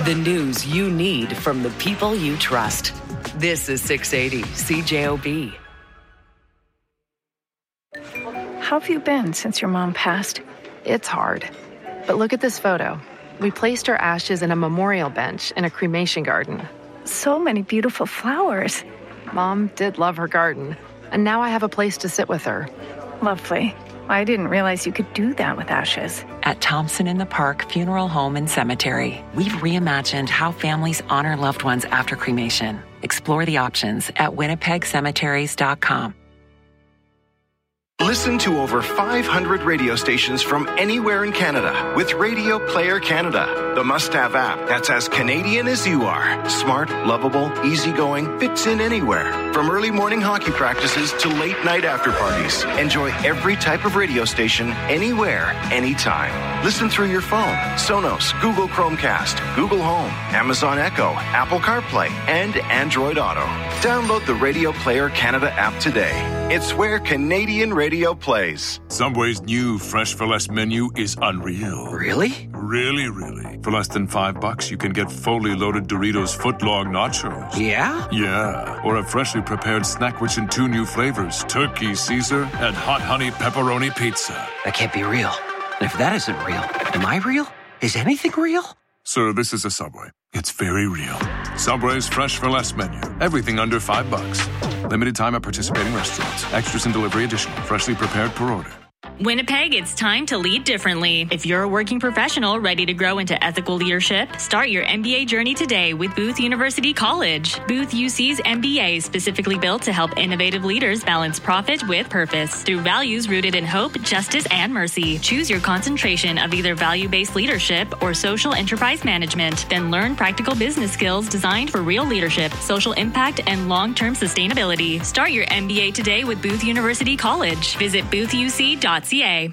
The news you need from the people you trust. This is 680 CJOB. How have you been since your mom passed? It's hard. But look at this photo. We placed her ashes in a memorial bench in a cremation garden. So many beautiful flowers. Mom did love her garden, and now I have a place to sit with her. Lovely. I didn't realize you could do that with ashes. At Thompson in the Park Funeral Home and Cemetery, we've reimagined how families honor loved ones after cremation. Explore the options at winnipegcemeteries.com. Listen to over 500 radio stations from anywhere in Canada with Radio Player Canada, the must-have app that's as Canadian as you are. Smart, lovable, easygoing, fits in anywhere. From early morning hockey practices to late night after parties. Enjoy every type of radio station, anywhere, anytime. Listen through your phone, Sonos, Google Chromecast, Google Home, Amazon Echo, Apple CarPlay, and Android Auto. Download the Radio Player Canada app today. It's where Canadian radio plays. Subway's new Fresh for Less menu is unreal. Really? Really, really. For less than $5, you can get fully loaded Doritos footlong nachos. Yeah? Yeah. Or a freshly prepared Snackwich in 2 new flavors, Turkey Caesar and Hot Honey Pepperoni Pizza. That can't be real. And if that isn't real, am I real? Is anything real? Sir, this is a Subway. It's very real. Subway's Fresh for Less menu. Everything under $5. Limited time at participating restaurants. Extras and delivery additional. Freshly prepared per order. Winnipeg, it's time to lead differently. If you're a working professional ready to grow into ethical leadership, start your MBA journey today with Booth University College. Booth UC's MBA is specifically built to help innovative leaders balance profit with purpose through values rooted in hope, justice, and mercy. Choose your concentration of either value-based leadership or social enterprise management. Then learn practical business skills designed for real leadership, social impact, and long-term sustainability. Start your MBA today with Booth University College. Visit boothuc.ca.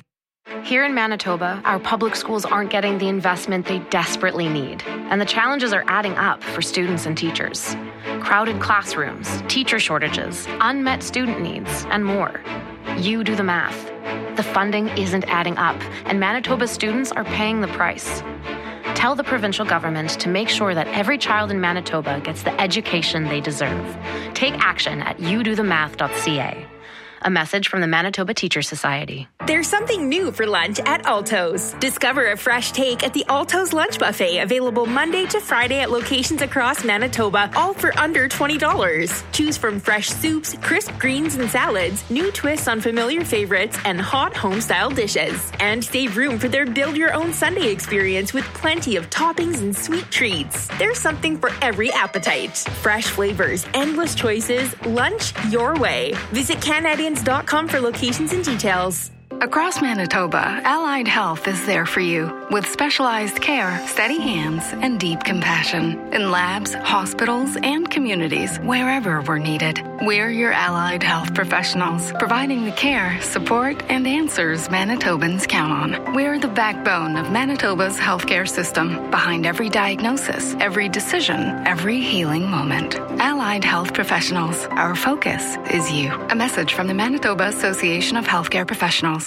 Here in Manitoba, our public schools aren't getting the investment they desperately need, and the challenges are adding up for students and teachers. Crowded classrooms, teacher shortages, unmet student needs, and more. You do the math. The funding isn't adding up, and Manitoba students are paying the price. Tell the provincial government to make sure that every child in Manitoba gets the education they deserve. Take action at youdothemath.ca. A message from the Manitoba Teacher Society. There's something new for lunch at Alto's. Discover a fresh take at the Alto's Lunch Buffet, available Monday to Friday at locations across Manitoba, all for under $20. Choose from fresh soups, crisp greens and salads, new twists on familiar favorites, and hot home-style dishes. And save room for their build-your-own Sunday experience with plenty of toppings and sweet treats. There's something for every appetite. Fresh flavors, endless choices, lunch your way. Visit Canadian.com for locations and details. Across Manitoba, Allied Health is there for you with specialized care, steady hands, and deep compassion in labs, hospitals, and communities wherever we're needed. We're your Allied Health professionals, providing the care, support, and answers Manitobans count on. We're the backbone of Manitoba's healthcare system, behind every diagnosis, every decision, every healing moment. Allied Health professionals, our focus is you. A message from the Manitoba Association of Healthcare Professionals.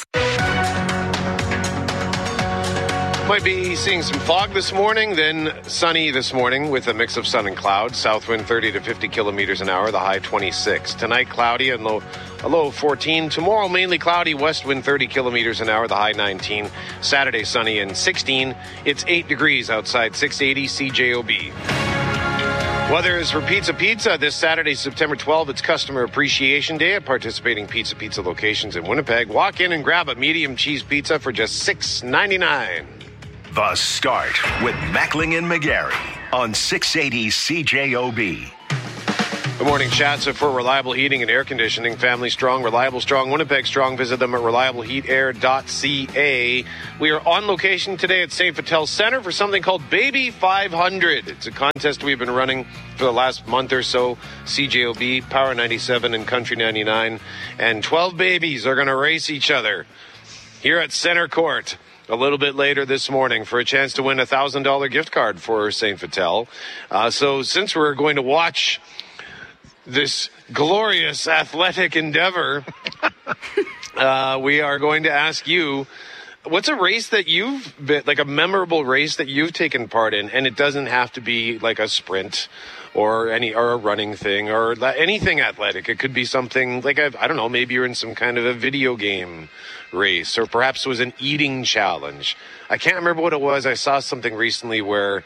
Might be seeing some fog this morning, then sunny this morning with a mix of sun and clouds. South wind 30 to 50 kilometers an hour, the high 26. Tonight, cloudy and a low of 14. Tomorrow, mainly cloudy, west wind 30 kilometers an hour, the high 19. Saturday, sunny and 16. It's 8 degrees outside, 680 CJOB. Weather is for Pizza this Saturday, September 12th. It's Customer Appreciation Day at participating Pizza locations in Winnipeg. Walk in and grab a medium cheese pizza for just $6.99. The Start with Mackling and McGarry on 680 CJOB. Good morning, Chatsa. For reliable heating and air conditioning, Family Strong, Reliable Strong, Winnipeg Strong. Visit them at reliableheatair.ca. We are on location today at St. Vital Center for something called Baby 500. It's a contest we've been running for the last month or so. CJOB, Power 97, and Country 99. And 12 babies are going to race each other here at Center Court a little bit later this morning for a chance to win a $1,000 gift card for St. Vital. So since we're going to watch this glorious athletic endeavor, we are going to ask you What's a race that you've been, like a memorable race that you've taken part in? And it doesn't have to be like a sprint or a running thing or anything athletic. It could be something like, I don't know, maybe you're in some kind of a video game race, or perhaps it was an eating challenge. I can't remember what it was. I saw something recently where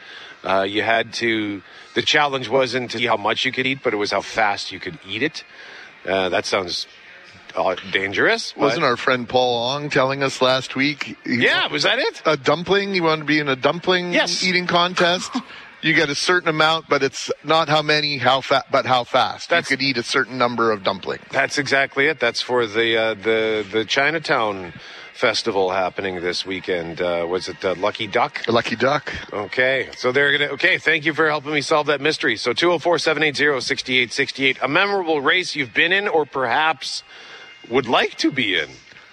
the challenge wasn't to see how much you could eat, but it was how fast you could eat it. That sounds dangerous. Wasn't our friend Paul Ong telling us last week? Was that it? A dumpling? You want to be in a dumpling eating contest? You get a certain amount, but it's not how many, but how fast. You could eat a certain number of dumplings. That's exactly it. That's for the Chinatown Festival happening this weekend. Was it Lucky Duck? Lucky Duck. Okay. So thank you for helping me solve that mystery. So 204-780-6868. A memorable race you've been in or perhaps would like to be in.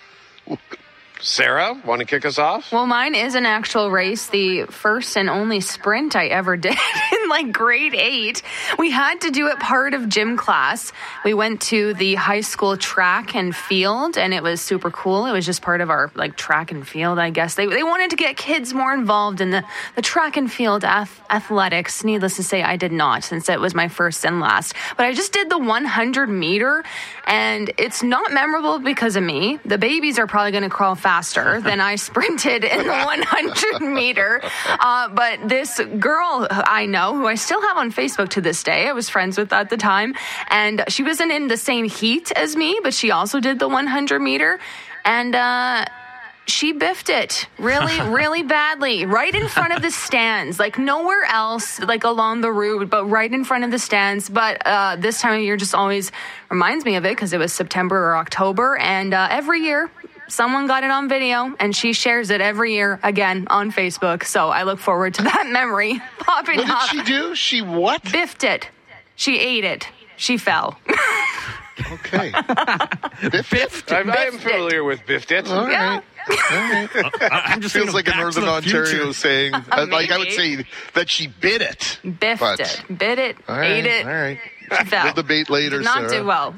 Sarah, want to kick us off? Well, mine is an actual race, the first and only sprint I ever did in like grade 8. We had to do it part of gym class. We went to the high school track and field, and it was super cool. It was just part of our like track and field, I guess. They wanted to get kids more involved in the track and field athletics. Needless to say, I did not, since it was my first and last. But I just did the 100 meter, and it's not memorable because of me. The babies are probably going to crawl faster than I sprinted in the 100 meter. But this girl I know, who I still have on Facebook to this day, I was friends with at the time, and she wasn't in the same heat as me, but she also did the 100 meter, and she biffed it really, really badly, right in front of the stands, like nowhere else, like along the route, but right in front of the stands. But this time of year just always reminds me of it because it was September or October, and every year someone got it on video, and she shares it every year again on Facebook. So I look forward to that memory popping up. What did she do? She what? Biffed it. She ate it. She fell. Okay. Biffed. I'm familiar with biffed it. All right. Yeah. I'm just feels like a Northern Ontario saying. Like I would say that she bit it. Biffed it. Bit it. Ate it. All right. She fell. We'll debate later, Did not Sarah. do well.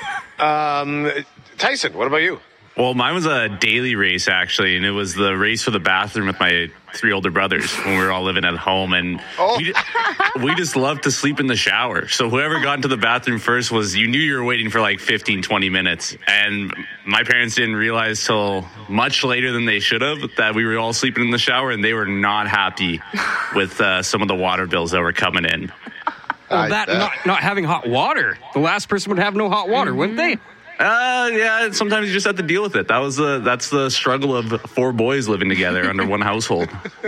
Tyson, what about you? Well, mine was a daily race, actually, and it was the race for the bathroom with my 3 older brothers when we were all living at home, and we just loved to sleep in the shower. So whoever got into the bathroom first you knew you were waiting for like 15, 20 minutes, and my parents didn't realize till much later than they should have that we were all sleeping in the shower, and they were not happy with some of the water bills that were coming in. Well, not having hot water. The last person would have no hot water, wouldn't they? Yeah, sometimes you just have to deal with it. That's the struggle of 4 boys living together under one household.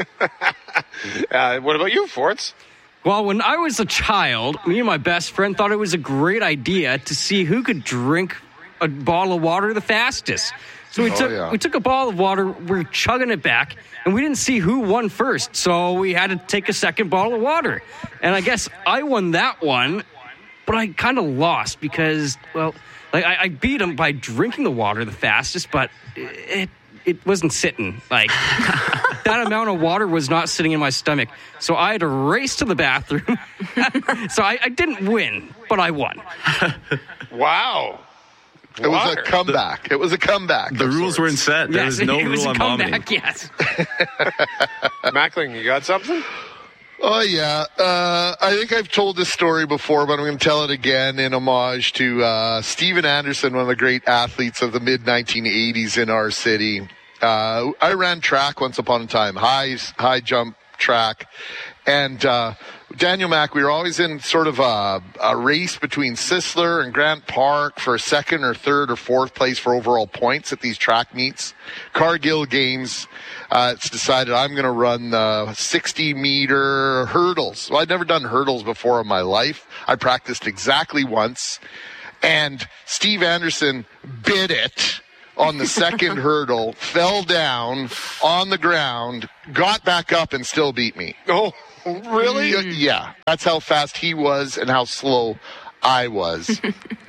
What about you, Forts? Well, when I was a child, me and my best friend thought it was a great idea to see who could drink a bottle of water the fastest. So we took a bottle of water, we're chugging it back, and we didn't see who won first. So we had to take a second bottle of water. And I guess I won that one, but I kind of lost because, well, like I beat him by drinking the water the fastest, but it wasn't sitting. Like that amount of water was not sitting in my stomach. So I had to race to the bathroom. So I didn't win, but I won. Wow. It was a comeback. It was a comeback. The rules weren't set. There was no rule on vomiting. Yes. Mackling, you got something? Oh, yeah. I think I've told this story before, but I'm going to tell it again in homage to Steven Anderson, one of the great athletes of the mid-1980s in our city. I ran track once upon a time, high jump track. And Daniel Mack, we were always in sort of a race between Sisler and Grant Park for second or third or fourth place for overall points at these track meets. Cargill Games, it's decided I'm going to run the 60-meter hurdles. Well, I'd never done hurdles before in my life. I practiced exactly once. And Steve Anderson bit it on the second hurdle, fell down on the ground, got back up, and still beat me. Oh, really? Yeah. That's how fast he was and how slow I was.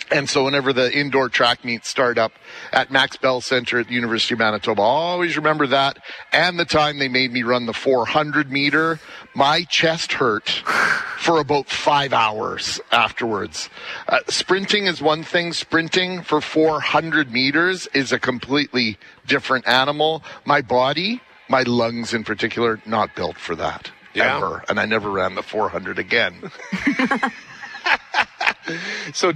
And so whenever the indoor track meets start up at Max Bell Center at the University of Manitoba, I'll always remember that. And the time they made me run the 400 meter, my chest hurt for about 5 hours afterwards. Sprinting is one thing. Sprinting for 400 meters is a completely different animal. My body, my lungs in particular, not built for that. Yeah. Ever. And I never ran the 400 again. So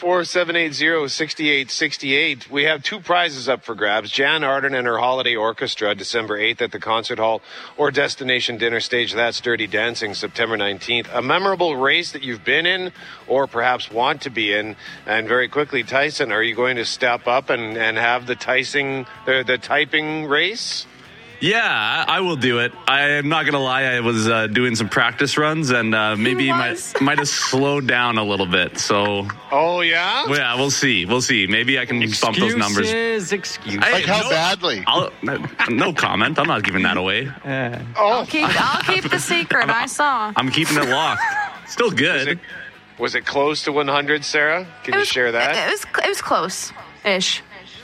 204-780-6868. We have 2 prizes up for grabs. Jan Arden and her Holiday Orchestra, December 8th at the Concert Hall, or Destination Dinner Stage, That's Dirty Dancing, September 19th. A memorable race that you've been in or perhaps want to be in. And very quickly, Tyson, are you going to step up and have the typing race? Yeah, I will do it. I'm not going to lie. I was doing some practice runs and maybe might have slowed down a little bit. So. Oh, yeah? Well, yeah, we'll see. Maybe I can bump those numbers. Excuses. Like how badly? No comment. I'm not giving that away. I'll keep the secret. I saw. I'm keeping it locked. Still good. Was it close to 100, Sarah? Can you share that? It was close-ish.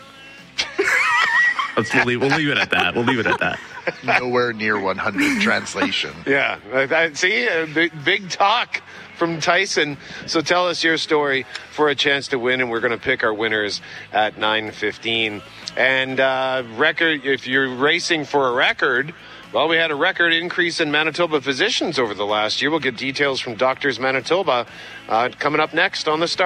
We'll leave it at that. Nowhere near 100 translation. Yeah. See, big talk from Tyson. So tell us your story for a chance to win, and we're going to pick our winners at 9:15. And record, if you're racing for a record, well, we had a record increase in Manitoba physicians over the last year. We'll get details from Doctors Manitoba coming up next on the Star.